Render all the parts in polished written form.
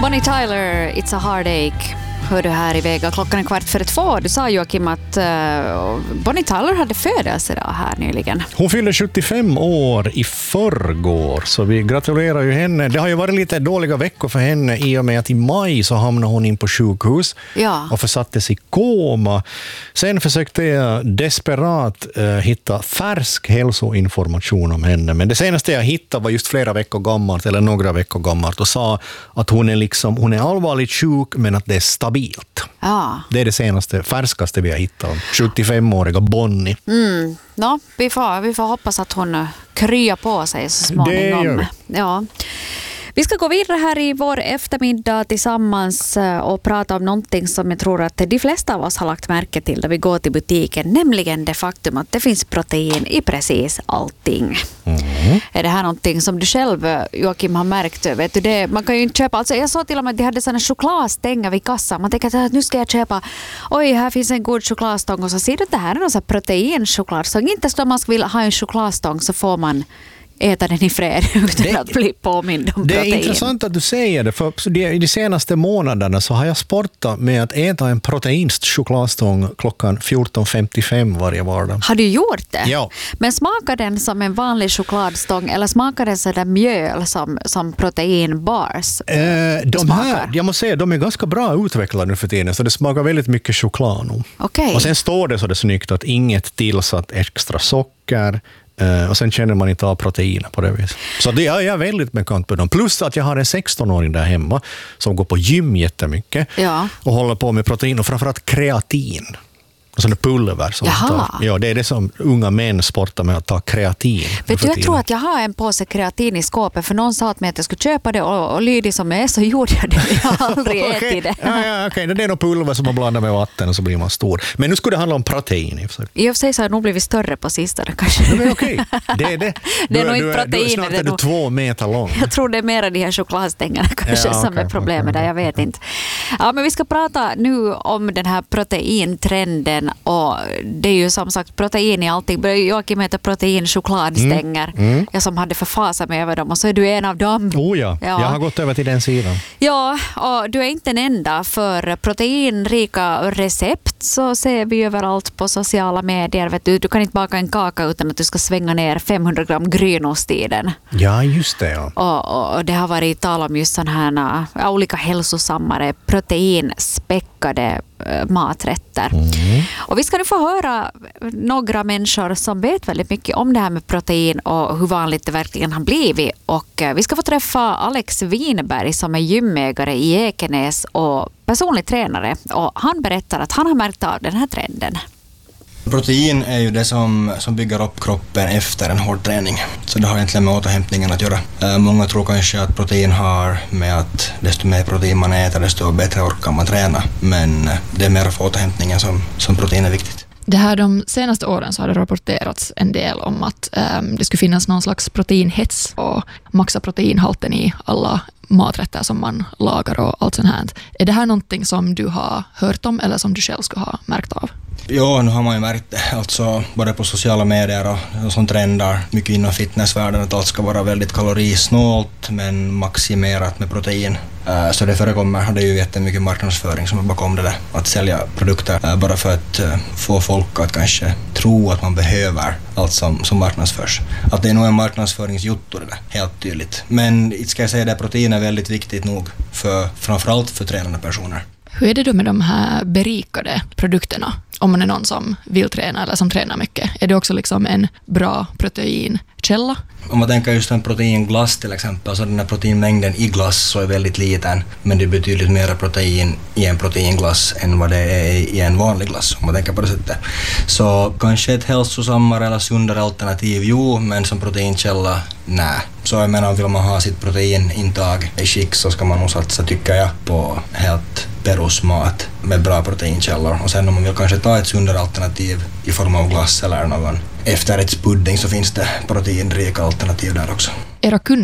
Bonnie Tyler, It's a Heartache. Hör du här i Vega. Klockan är 1:15. Du sa, Joakim, att Bonnie Tyler hade födelsedag här nyligen. Hon fyllde 75 år i förrgår, så vi gratulerar ju henne. Det har ju varit lite dåliga veckor för henne i och med att i maj så hamnade hon in på sjukhus och försattes i koma. Sen försökte jag desperat hitta färsk hälsoinformation om henne, men det senaste jag hittade var just flera veckor gammalt, eller några veckor gammalt, och sa att hon är allvarligt sjuk men att det är stabilt. Ja. Det är det senaste, färskaste vi har hittat om 75-åriga Bonnie. Vi får hoppas att hon kryar på sig så småningom. Det gör vi. Ja. Vi ska gå vidare här i vår eftermiddag tillsammans och prata om någonting som jag tror att de flesta av oss har lagt märke till när vi går till butiken, nämligen det faktum att det finns protein i precis allting. Är det här någonting som du själv, Joakim, har märkt? Vet du det? Man kan ju inte köpa, alltså jag såg till och med att de hade sådana chokladstänger vid kassan. Man tänker att nu ska jag köpa, oj, här finns en god chokladstång, och så ser du att det här är någon sån här proteinchokladstång. Inte så att man vill ha en chokladstång så får man äta den i fred utan att bli påmind om protein. Det är intressant att du säger det, för de senaste månaderna så har jag sportat med att äta en proteinst chokladstång klockan 14.55 varje vardag. Har du gjort det? Ja. Men smakar den som en vanlig chokladstång eller smakar den så där mjöl som proteinbars? Jag måste säga, de är ganska bra utvecklade nu för tiden, så det smakar väldigt mycket choklad nu. Okay. Och sen står det så det snyggt att inget tillsatt extra socker. Och sen känner man inte av proteiner på det viset. Så det är jag väldigt bekant med dem. Plus att jag har en 16-åring där hemma som går på gym jättemycket och håller på med protein och framförallt kreatin. Sådana pulver som tar. Ja, det är det som unga män sportar med, att ta kreatin. Vet du, jag tror att jag har en påse kreatin i skåpet, för någon sa att jag skulle köpa det och lydig som är så gjorde jag det. Jag har aldrig ätit det. Okej. Det är nog pulver som man blandar med vatten och så blir man stor. Men nu skulle det handla om protein. I och för sig så har jag nog blivit större på sistone kanske. Men okej, det är det. Det är nog inte protein. Snart är du 2 meter lång. Jag tror det är mer de här chokladstängerna kanske som är problemet där, jag vet inte. Ja, men vi ska prata nu om den här proteintrenden. Och det är ju som sagt protein i allting. Joakim heter proteinchokladstänger. Jag som hade förfasat mig över dem, och så är du en av dem. Ja, jag har gått över till den sidan. Ja, och du är inte den enda, för proteinrika recept så ser vi överallt på sociala medier. Vet du kan inte baka en kaka utan att du ska svänga ner 500 gram grynost i den. Ja, just det. Ja. Och det har varit tal om just sådana här olika hälsosammare proteinspäckade maträtter. Och vi ska nu få höra några människor som vet väldigt mycket om det här med protein och hur vanligt det verkligen har blivit. Och vi ska få träffa Alex Winberg som är gymägare i Ekenäs och personlig tränare. Och han berättar att han har märkt av den här trenden. Protein är ju det som bygger upp kroppen efter en hård träning. Så det har egentligen med återhämtningen att göra. Många tror kanske att protein har med att desto mer protein man äter, desto bättre orkar man träna. Men det är mer för återhämtningen som protein är viktigt. Det här de senaste åren så har det rapporterats en del om att det skulle finnas någon slags proteinhets och maxa proteinhalten i alla maträtter som man lagar och allt sånt här. Är det här någonting som du har hört om eller som du själv ska ha märkt av? Ja, nu har man ju märkt det, alltså både på sociala medier och som trendar mycket inom fitnessvärlden, att allt ska vara väldigt kalorisnålt men maximerat med protein. Så det förekommer, det är ju jättemycket marknadsföring som är bakom det där, att sälja produkter bara för att få folk att kanske tro att man behöver allt som marknadsförs. Att det är nog en marknadsföringsjutto det där, helt tydligt. Men ska jag säga att protein är väldigt viktigt nog, framförallt för tränande personer. Hur är det då med de här berikade produkterna? Om man är någon som vill träna eller som tränar mycket. Är det också liksom en bra proteinkälla? Om man tänker just en proteinglass till exempel, så den här proteinmängden i glass så är väldigt liten, men det är betydligt mer protein i en proteinglass än vad det är i en vanlig glass, om man tänker på det sättet. Så kanske ett hälsosammare eller sundare alternativ, jo, men som proteinkälla, nej. Så jag menar, vill man ha sitt proteinintag i skick så ska man nog satsa, tycker jag, på helt perusmat med bra proteinkällor. Och sen om man vill kanske ta ett sundare alternativ i form av glass eller någon efterrättspudding, så finns det proteinrika alternativ där också. Era kunder,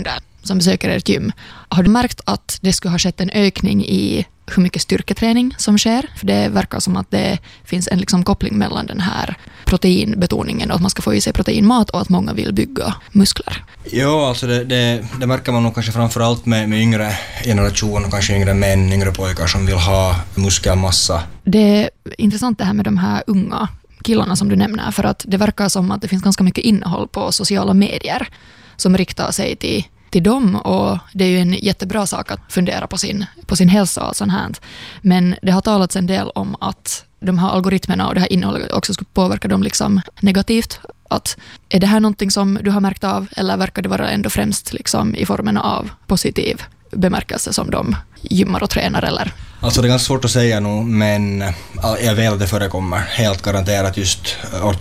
som besöker ert gym, har du märkt att det skulle ha skett en ökning i hur mycket styrketräning som sker? För det verkar som att det finns en liksom koppling mellan den här proteinbetoningen och att man ska få i sig proteinmat och att många vill bygga muskler. Ja, alltså det märker man nog kanske framförallt med yngre generationer, kanske yngre män, yngre pojkar som vill ha muskelmassa. Det är intressant det här med de här unga killarna som du nämner, för att det verkar som att det finns ganska mycket innehåll på sociala medier som riktar sig till dem, och det är ju en jättebra sak att fundera på sin hälsa och sånt här. Men det har talats en del om att de här algoritmerna och det här innehållet också skulle påverka dem liksom negativt. Att, är det här någonting som du har märkt av, eller verkar det vara ändå främst liksom i formen av positiv bemärkelse som de gymmar och tränar, eller? Alltså det är ganska svårt att säga nu, men jag vet att det förekommer helt garanterat just